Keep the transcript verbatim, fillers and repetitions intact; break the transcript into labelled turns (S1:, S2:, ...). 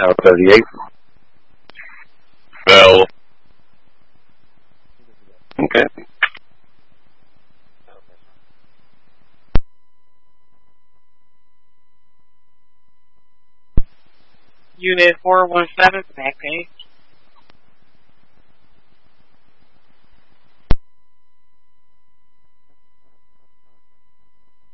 S1: Tower thirty-eight.
S2: Bell.
S1: Okay.
S3: Unit four one seven, back page.